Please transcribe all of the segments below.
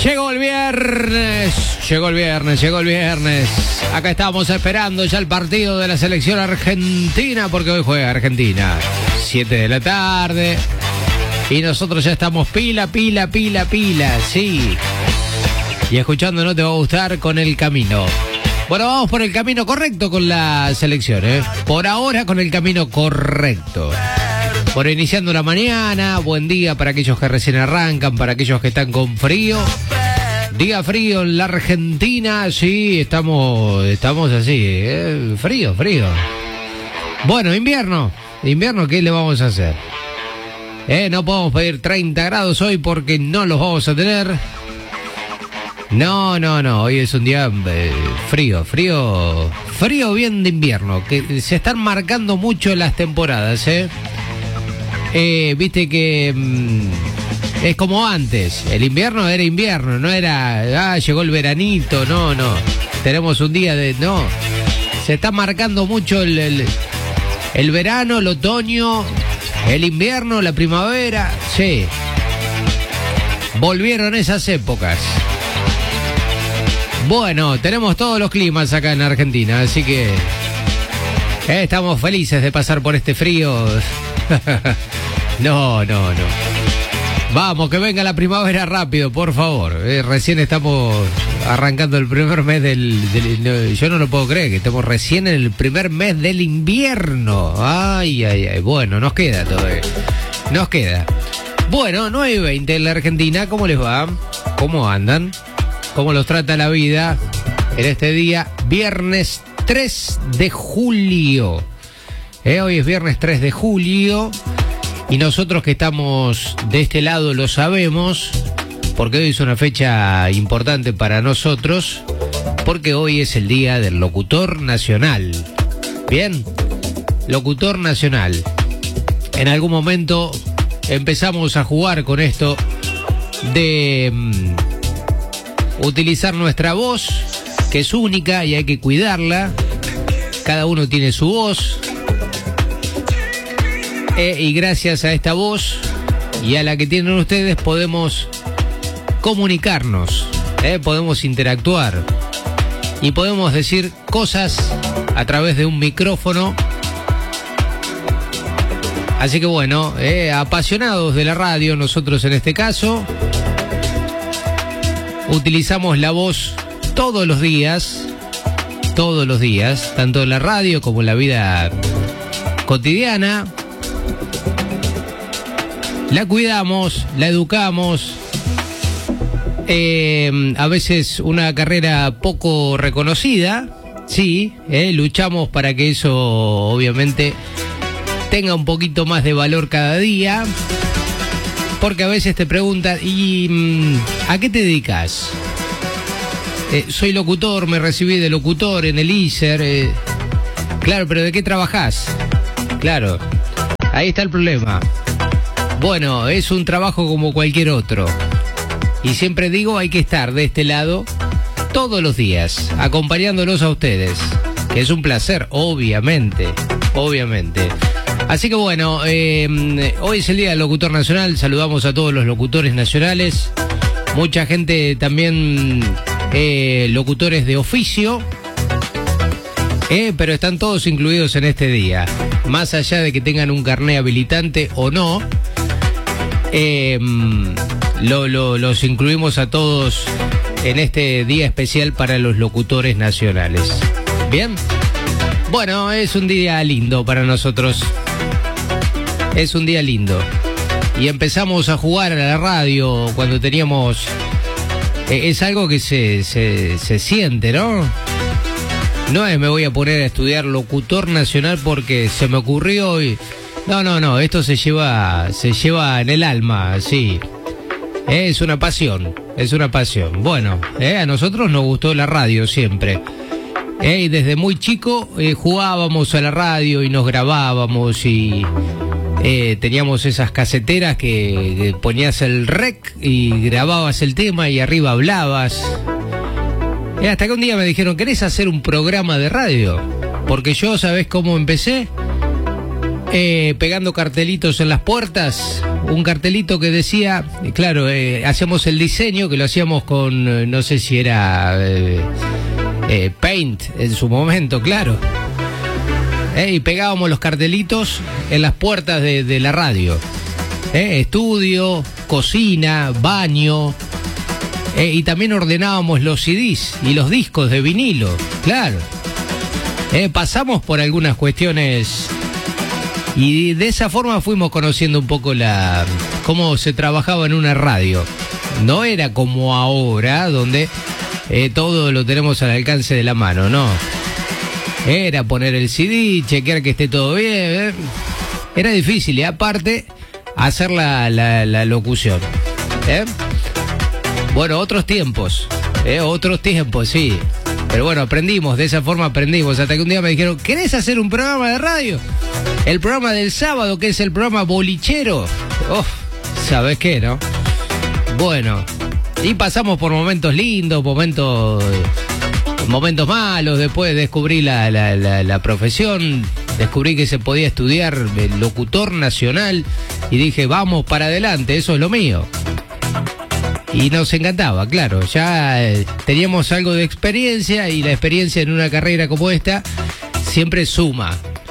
Llegó el viernes. Acá estamos esperando ya el partido de la selección argentina, porque hoy juega Argentina. 7 de la tarde. Y nosotros ya estamos pila, sí. Y escuchando No Te Va a Gustar con El Camino. Bueno, vamos por el camino correcto con la selección, ¿eh? Por ahora con el camino correcto. Por iniciando la mañana, buen día para aquellos que recién arrancan, para aquellos que están con frío. Día frío en la Argentina, sí, estamos así, frío. Bueno, invierno, ¿qué le vamos a hacer? No podemos pedir 30 grados hoy porque no los vamos a tener. No, hoy es un día frío bien de invierno, que se están marcando mucho las temporadas, viste que es como antes, el invierno era invierno, no era, llegó el veranito, no, tenemos un día se está marcando mucho el verano, el otoño, el invierno, la primavera, sí, volvieron esas épocas. Bueno, tenemos todos los climas acá en Argentina, así que estamos felices de pasar por este frío. No. Vamos, que venga la primavera rápido, por favor. Recién estamos arrancando el primer mes yo no lo puedo creer, que estamos recién en el primer mes del invierno. Ay. Bueno, nos queda todavía. Nos queda. Bueno, 9:20 en la Argentina. ¿Cómo les va? ¿Cómo andan? ¿Cómo los trata la vida en este día? Viernes 3 de julio. Hoy es viernes 3 de julio. Y nosotros que estamos de este lado lo sabemos, porque hoy es una fecha importante para nosotros, porque hoy es el día del locutor nacional. Bien, locutor nacional. En algún momento empezamos a jugar con esto de utilizar nuestra voz, que es única y hay que cuidarla. Cada uno tiene su voz. Y gracias a esta voz y a la que tienen ustedes podemos comunicarnos, podemos interactuar y podemos decir cosas a través de un micrófono. Así que bueno, apasionados de la radio, nosotros en este caso utilizamos la voz todos los días, tanto en la radio como en la vida cotidiana. La cuidamos, la educamos, a veces una carrera poco reconocida, sí, luchamos para que eso obviamente tenga un poquito más de valor cada día, porque a veces te preguntan, ¿y a qué te dedicas? Soy locutor, me recibí de locutor en el ISER, claro, pero ¿de qué trabajás? Claro, ahí está el problema. Bueno, es un trabajo como cualquier otro. Y siempre digo, hay que estar de este lado todos los días, acompañándolos a ustedes, que es un placer, obviamente. Así que bueno, hoy es el Día del Locutor Nacional, saludamos a todos los locutores nacionales, mucha gente también, locutores de oficio, pero están todos incluidos en este día, más allá de que tengan un carné habilitante o no. Los incluimos a todos en este día especial para los locutores nacionales. Bien, bueno, es un día lindo para nosotros. Es un día lindo. Y empezamos a jugar a la radio cuando teníamos... es algo que se siente, ¿no? No es me voy a poner a estudiar locutor nacional porque se me ocurrió y... No, esto se lleva en el alma, sí. Es una pasión. Bueno, a nosotros nos gustó la radio siempre. Y desde muy chico jugábamos a la radio y nos grabábamos y teníamos esas caseteras que ponías el rec y grababas el tema y arriba hablabas. Hasta que un día me dijeron, ¿querés hacer un programa de radio? Porque yo, ¿sabés cómo empecé? Pegando cartelitos en las puertas, un cartelito que decía, claro, hacíamos el diseño, que lo hacíamos con, no sé si era Paint en su momento, claro. Y pegábamos los cartelitos en las puertas de la radio. Estudio, cocina, baño. Y también ordenábamos los CDs y los discos de vinilo, claro. Pasamos por algunas cuestiones y de esa forma fuimos conociendo un poco cómo se trabajaba en una radio. No era como ahora, donde todo lo tenemos al alcance de la mano, no. Era poner el CD, chequear que esté todo bien. Era difícil y aparte hacer la locución. Bueno, otros tiempos, sí. Pero bueno, aprendimos, de esa forma aprendimos. Hasta que un día me dijeron, ¿querés hacer un programa de radio? El programa del sábado, que es el programa bolichero. ¿Sabés qué, no? Bueno, y pasamos por momentos lindos, momentos malos. Después descubrí la profesión, descubrí que se podía estudiar el locutor nacional y dije, vamos para adelante, eso es lo mío. Y nos encantaba, claro, ya teníamos algo de experiencia y la experiencia en una carrera como esta siempre suma.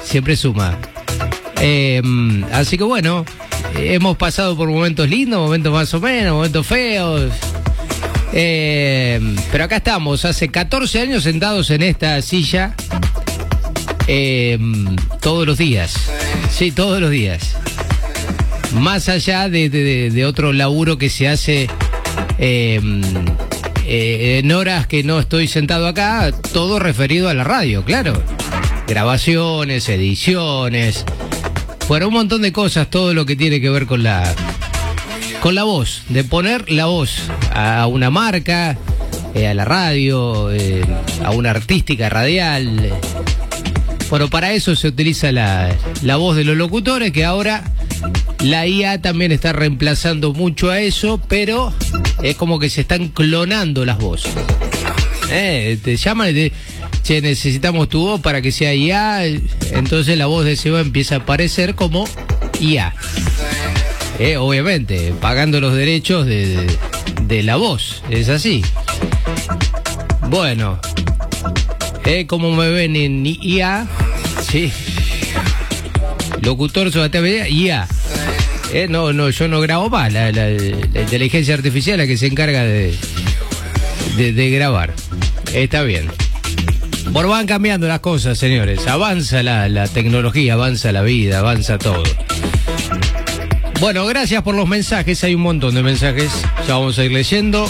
Así que bueno, hemos pasado por momentos lindos, momentos más o menos, momentos feos. Pero acá estamos, hace 14 años sentados en esta silla, todos los días. Sí, todos los días. Más allá de otro laburo que se hace en horas que no estoy sentado acá, todo referido a la radio, claro. Grabaciones, ediciones, bueno, un montón de cosas, todo lo que tiene que ver con la voz, de poner la voz a una marca, a la radio, a una artística radial. Bueno, para eso se utiliza la voz de los locutores, que ahora la IA también está reemplazando mucho a eso, pero es como que se están clonando las voces. Te llaman y te che, necesitamos tu voz para que sea IA, entonces la voz de Seba empieza a aparecer como IA. Obviamente, pagando los derechos de la voz, es así. Bueno, como me ven en IA, sí. Locutor sobre IA. No, yo no grabo más. La inteligencia artificial es la que se encarga de grabar. Está bien. Bueno, van cambiando las cosas, señores. Avanza la tecnología, avanza la vida, avanza todo. Bueno, gracias por los mensajes. Hay un montón de mensajes. Ya vamos a ir leyendo.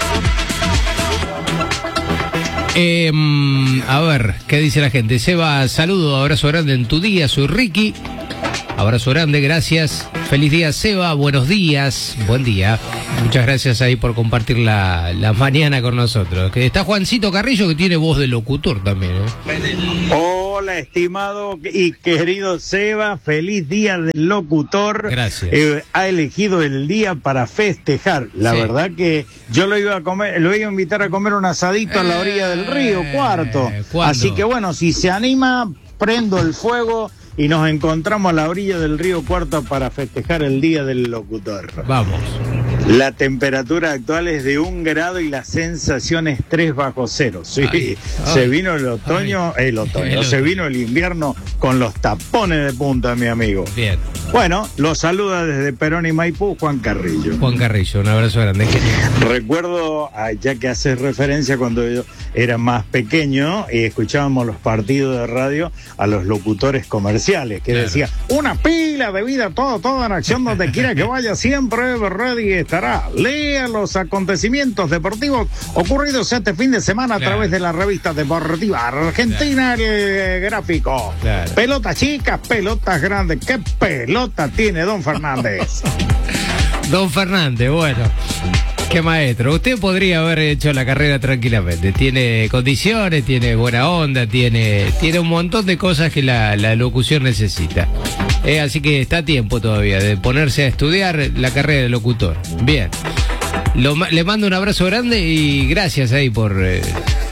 A ver, ¿qué dice la gente? Seba, saludo, abrazo grande en tu día. Soy Ricky. Abrazo grande, gracias. Feliz día, Seba. Buenos días. Buen día. Muchas gracias ahí por compartir la mañana con nosotros. Que está Juancito Carrillo, que tiene voz de locutor también, Hola, estimado y querido Seba. Feliz día del locutor. Gracias. Ha elegido el día para festejar. La verdad que yo lo iba a invitar a comer un asadito a la orilla del río Cuarto. ¿Cuándo? Así que bueno, si se anima, prendo el fuego y nos encontramos a la orilla del río Cuarto para festejar el día del locutor. Vamos. La temperatura actual es de 1 grado y la sensación es 3 bajo cero. Sí, se vino el otoño, se vino el invierno con los tapones de punta, mi amigo. Bien. Bueno, los saluda desde Perón y Maipú, Juan Carrillo. Juan Carrillo, un abrazo grande. Recuerdo, ya que haces referencia cuando yo era más pequeño y escuchábamos los partidos de radio a los locutores comerciales, que decía, una pila de vida, todo en acción, donde quiera que vaya, siempre ready estará. Lea los acontecimientos deportivos ocurridos este fin de semana a través de la revista deportiva Argentina, el gráfico. Pelotas chicas, pelotas grandes. ¿Qué pelota tiene don Fernández? Don Fernández, bueno. Qué maestro. Usted podría haber hecho la carrera tranquilamente. Tiene condiciones, tiene buena onda, tiene un montón de cosas que la locución necesita. Así que está a tiempo todavía de ponerse a estudiar la carrera de locutor. Bien. Le mando un abrazo grande y gracias ahí por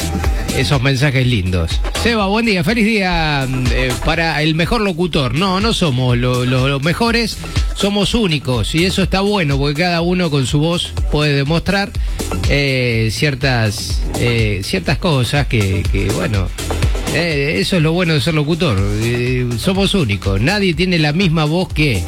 esos mensajes lindos. Seba, buen día, feliz día para el mejor locutor. No somos los mejores, somos únicos y eso está bueno porque cada uno con su voz puede demostrar ciertas cosas que bueno, eso es lo bueno de ser locutor. Somos únicos, nadie tiene la misma voz que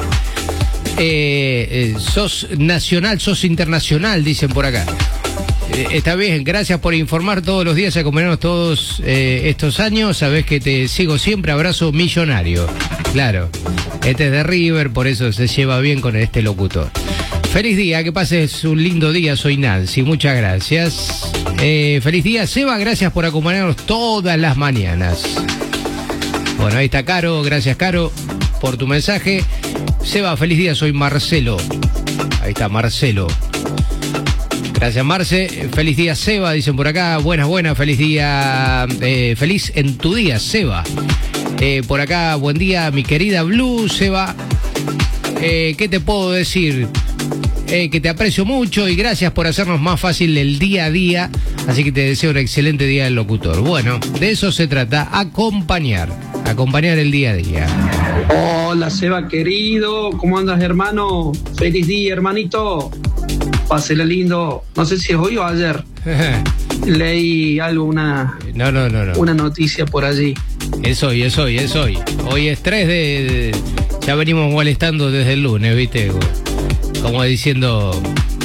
sos nacional, sos internacional, dicen por acá. Está bien, gracias por informar todos los días, acompañarnos todos estos años. Sabés que te sigo siempre, abrazo millonario. Claro, este es de River, por eso se lleva bien con este locutor. Feliz día, que pases un lindo día, soy Nancy, muchas gracias. Feliz día, Seba, gracias por acompañarnos todas las mañanas. Bueno, ahí está Caro, gracias Caro por tu mensaje. Seba, feliz día, soy Marcelo. Ahí está Marcelo. Gracias, Marce. Feliz día, Seba, dicen por acá. Buenas, feliz día. Feliz en tu día, Seba. Por acá, buen día, mi querida Blue, Seba. ¿Qué te puedo decir? Que te aprecio mucho y gracias por hacernos más fácil el día a día. Así que te deseo un excelente día del locutor. Bueno, de eso se trata, acompañar el día a día. Hola, Seba, querido. ¿Cómo andas, hermano? Feliz día, hermanito. Pásela lindo. No sé si es hoy o ayer. Leí algo, una noticia por allí. Es hoy. Hoy es 3 de... Ya venimos molestando desde el lunes, ¿viste? Como diciendo,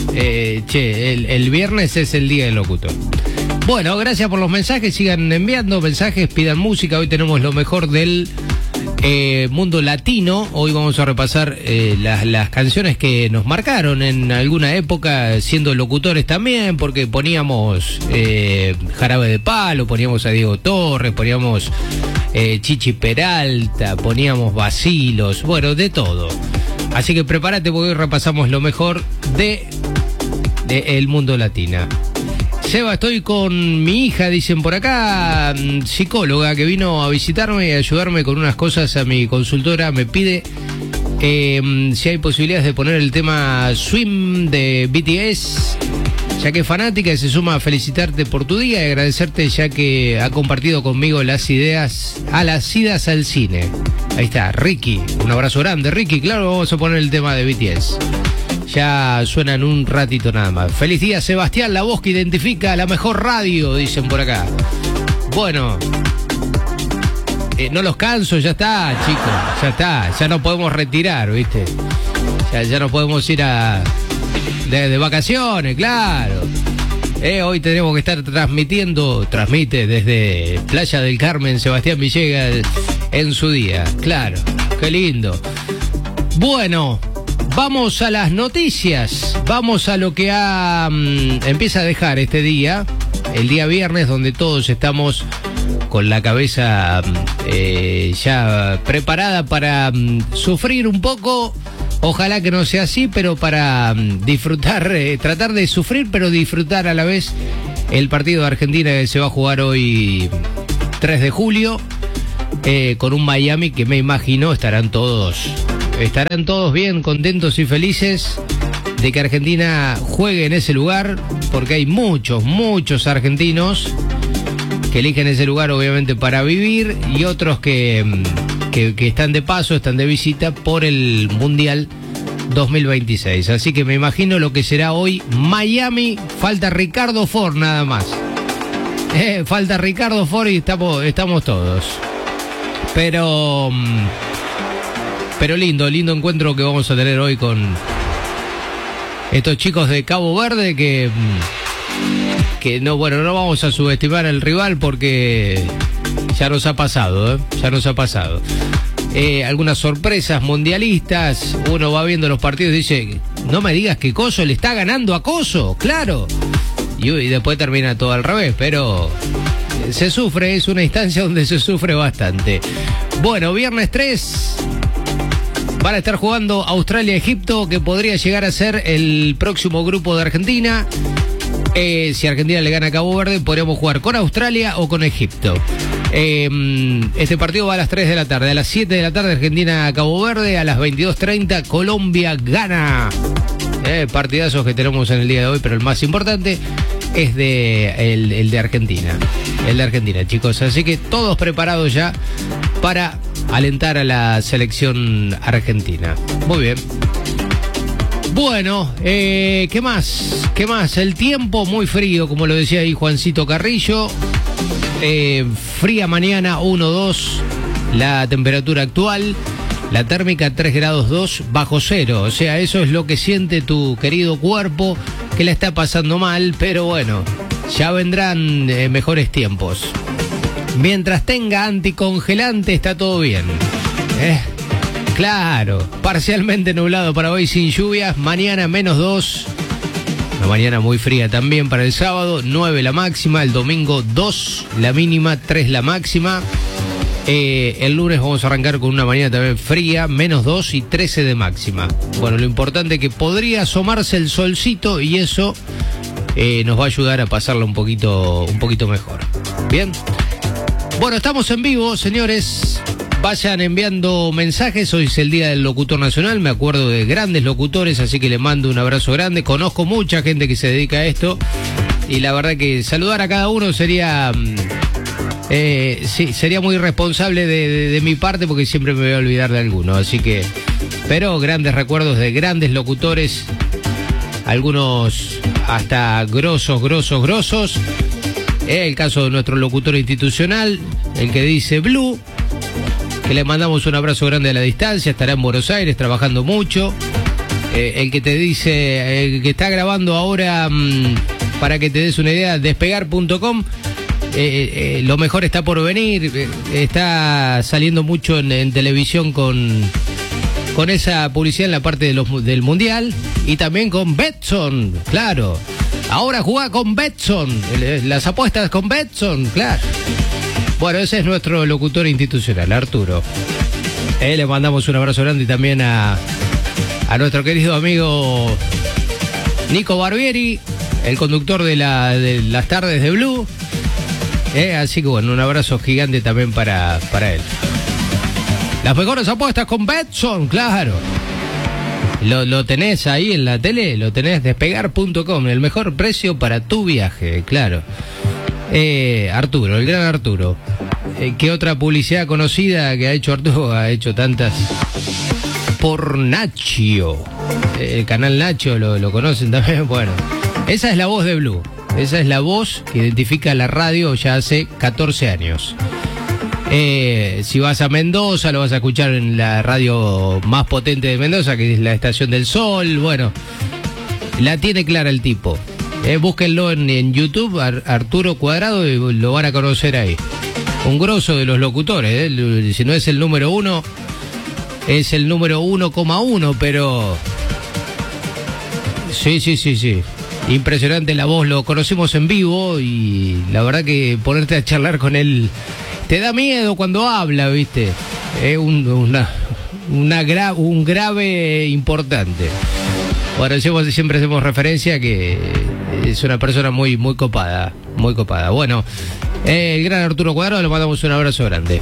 el viernes es el día del locutor. Bueno, gracias por los mensajes. Sigan enviando mensajes, pidan música. Hoy tenemos lo mejor del mundo latino. Hoy vamos a repasar las canciones que nos marcaron en alguna época, siendo locutores también, porque poníamos Jarabe de Palo, poníamos a Diego Torres, poníamos Chichi Peralta, poníamos Vacilos, bueno, de todo. Así que prepárate porque hoy repasamos lo mejor de el mundo latino. Seba, estoy con mi hija, dicen por acá, psicóloga, que vino a visitarme y a ayudarme con unas cosas a mi consultora. Me pide si hay posibilidades de poner el tema Swim de BTS, ya que es fanática y se suma a felicitarte por tu día y agradecerte ya que ha compartido conmigo las ideas a las idas al cine. Ahí está, Ricky, un abrazo grande, Ricky. Claro, vamos a poner el tema de BTS. Ya suena en un ratito nada más. Feliz día, Sebastián, la voz que identifica la mejor radio, dicen por acá. Bueno, no los canso, ya está, chicos, ya está. Ya no podemos retirar, ¿viste? Ya no podemos ir de vacaciones, claro. Hoy tenemos que estar transmite desde Playa del Carmen, Sebastián Villegas en su día, claro, qué lindo. Bueno, vamos a las noticias, vamos a lo que empieza a dejar este día, el día viernes, donde todos estamos con la cabeza ya preparada para sufrir un poco. Ojalá que no sea así, pero para disfrutar, tratar de sufrir, pero disfrutar a la vez el partido de Argentina que se va a jugar hoy 3 de julio, con un Miami que me imagino estarán todos bien contentos y felices de que Argentina juegue en ese lugar, porque hay muchos argentinos que eligen ese lugar obviamente para vivir y otros que están de paso, están de visita por el Mundial 2026. Así que me imagino lo que será hoy Miami. Falta Ricardo Ford nada más. Falta Ricardo Ford y estamos todos. Pero lindo encuentro que vamos a tener hoy con estos chicos de Cabo Verde que no vamos a subestimar al rival porque ya nos ha pasado, algunas sorpresas mundialistas. Uno va viendo los partidos y dice, no me digas que Coso le está ganando a Coso, claro. Y después termina todo al revés, pero se sufre, es una instancia donde se sufre bastante. Bueno, viernes 3 van a estar jugando Australia-Egipto, que podría llegar a ser el próximo grupo de Argentina. Si Argentina le gana a Cabo Verde, podríamos jugar con Australia o con Egipto. Este partido va a las 3 de la tarde. A las 7 de la tarde Argentina Cabo Verde. A las 22:30 Colombia gana. Partidazos que tenemos en el día de hoy, pero el más importante. es el de Argentina. El de Argentina, chicos. Así que todos preparados ya para alentar a la selección argentina. Muy bien. Bueno, ¿qué más? ¿Qué más? El tiempo muy frío, como lo decía ahí Juancito Carrillo. Fría mañana 1-2 la temperatura actual. La térmica 3 grados 2 bajo cero. O sea, eso es lo que siente tu querido cuerpo, que la está pasando mal, pero bueno, ya vendrán mejores tiempos. Mientras tenga anticongelante está todo bien. Claro, parcialmente nublado para hoy sin lluvias, mañana -2, una mañana muy fría también para el sábado, 9 la máxima, el domingo 2 la mínima, 3 la máxima. El lunes vamos a arrancar con una mañana también fría, -2 y 13 de máxima. Bueno, lo importante es que podría asomarse el solcito y eso nos va a ayudar a pasarlo un poquito mejor. Bien. Bueno, estamos en vivo, señores. Vayan enviando mensajes. Hoy es el Día del Locutor Nacional. Me acuerdo de grandes locutores, así que les mando un abrazo grande. Conozco mucha gente que se dedica a esto y la verdad que saludar a cada uno sería sería muy irresponsable de mi parte, porque siempre me voy a olvidar de alguno. Así que, pero grandes recuerdos de grandes locutores, algunos hasta grosos. El caso de nuestro locutor institucional, el que dice Blue, que le mandamos un abrazo grande a la distancia, estará en Buenos Aires trabajando mucho. El que te dice, el que está grabando ahora, para que te des una idea, despegar.com, lo mejor está por venir, está saliendo mucho en televisión con esa publicidad en la parte del Mundial, y también con Betson, claro. Ahora juega con Betson, las apuestas con Betson, claro. Bueno, ese es nuestro locutor institucional, Arturo. Le mandamos un abrazo grande y también a nuestro querido amigo Nico Barbieri, el conductor de las tardes de Blue. Así que bueno, un abrazo gigante también para él. Las mejores apuestas con Betson, claro. Lo tenés ahí en la tele, lo tenés, despegar.com, el mejor precio para tu viaje, claro. Arturo, el gran Arturo. ¿Qué otra publicidad conocida que ha hecho Arturo? Ha hecho tantas. Por Nacho. El canal Nacho, lo conocen también. Bueno, esa es la voz de Blue. Esa es la voz que identifica la radio ya hace 14 años. Si vas a Mendoza, lo vas a escuchar en la radio más potente de Mendoza, que es la Estación del Sol. Bueno, la tiene clara el tipo. Búsquenlo en YouTube, Arturo Cuadrado, y lo van a conocer ahí. Un grosso de los locutores, si no es el número 1, es el número 1,1, pero... Sí. Impresionante la voz, lo conocimos en vivo y la verdad que ponerte a charlar con él te da miedo cuando habla, ¿viste? Es un grave importante. Bueno, siempre hacemos referencia que es una persona muy copada, muy copada. Bueno, el gran Arturo Cuadrado, le mandamos un abrazo grande.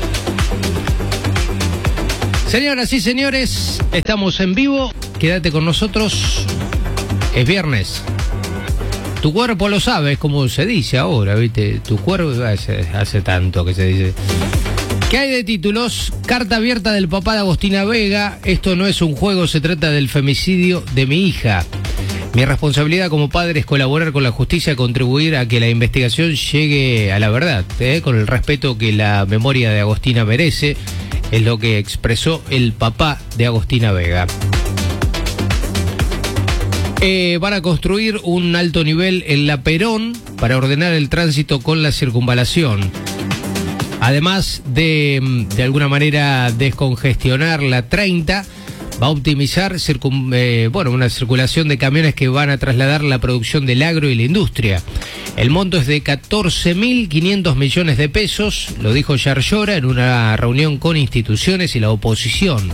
Señoras y señores, estamos en vivo, quédate con nosotros, es viernes. Tu cuerpo lo sabe, es como se dice ahora, ¿viste? Tu cuerpo, hace tanto que se dice. ¿Qué hay de títulos? Carta abierta del papá de Agostina Vega. Esto no es un juego, se trata del femicidio de mi hija. Mi responsabilidad como padre es colaborar con la justicia, contribuir a que la investigación llegue a la verdad, con el respeto que la memoria de Agostina merece, es lo que expresó el papá de Agostina Vega. Van a construir un alto nivel en la Perón para ordenar el tránsito con la circunvalación. Además de alguna manera descongestionar la 30, va a optimizar una circulación de camiones que van a trasladar la producción del agro y la industria. El monto es de 14.500 millones de pesos, lo dijo Yarlora en una reunión con instituciones y la oposición.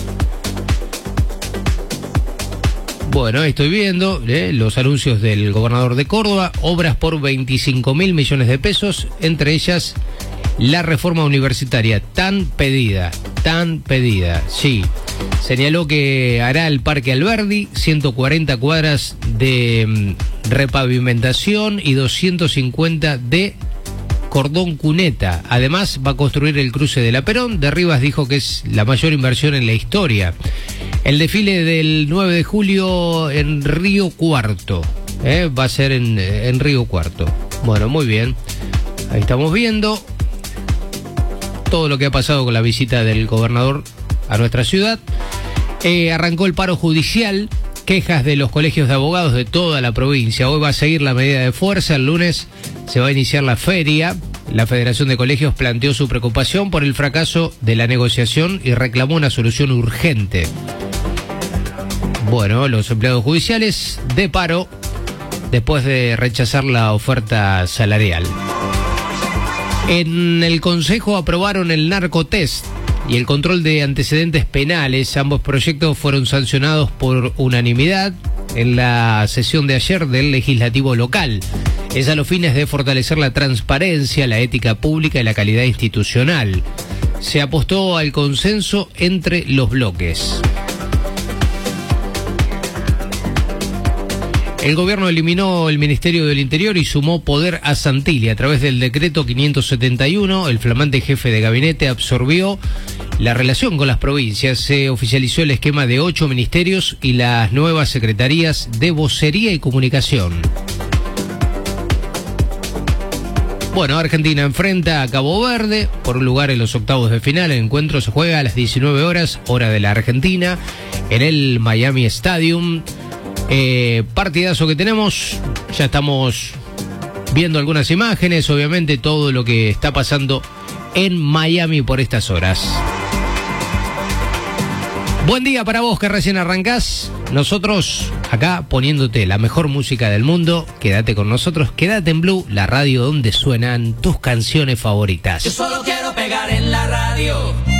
Bueno, estoy viendo los anuncios del gobernador de Córdoba, obras por 25.000 millones de pesos, entre ellas la reforma universitaria tan pedida. tan pedida. Sí, señaló que hará el Parque Alberdi, 140 cuadras de repavimentación y 250 de cordón cuneta. Además va a construir el cruce de la Perón. De Rivas dijo que es la mayor inversión en la historia. El desfile del 9 de julio en Río Cuarto, va a ser en Río Cuarto. Bueno, muy bien. Ahí estamos viendo todo lo que ha pasado con la visita del gobernador a nuestra ciudad. Arrancó el paro judicial, quejas de los colegios de abogados de toda la provincia. Hoy va a seguir la medida de fuerza, el lunes se va a iniciar la feria. La Federación de Colegios planteó su preocupación por el fracaso de la negociación y reclamó una solución urgente. Bueno, los empleados judiciales de paro después de rechazar la oferta salarial. En el Consejo aprobaron el narcotest y el control de antecedentes penales. Ambos proyectos fueron sancionados por unanimidad en la sesión de ayer del Legislativo local. Es a los fines de fortalecer la transparencia, la ética pública y la calidad institucional. Se apostó al consenso entre los bloques. El gobierno eliminó el Ministerio del Interior y sumó poder a Santilli. A través del decreto 571, el flamante jefe de gabinete absorbió la relación con las provincias. Se oficializó el esquema de 8 ministerios y las nuevas secretarías de vocería y comunicación. Bueno, Argentina enfrenta a Cabo Verde por un lugar en los octavos de final. El encuentro se juega a las 19 horas, hora de la Argentina, en el Miami Stadium. Partidazo que tenemos, ya estamos viendo algunas imágenes, obviamente todo lo que está pasando en Miami por estas horas. Buen día para vos que recién arrancás, nosotros acá poniéndote la mejor música del mundo. Quédate con nosotros, quédate en Blue, la radio donde suenan tus canciones favoritas. Yo solo quiero pegar en la radio.